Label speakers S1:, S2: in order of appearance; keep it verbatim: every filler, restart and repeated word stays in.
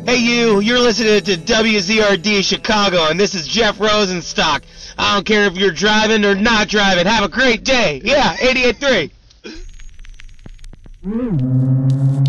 S1: Hey you, you're listening to W Z R D Chicago, and this is Jeff Rosenstock. I don't care if you're driving or not driving. Have a great day. Yeah, eighty-eight point three.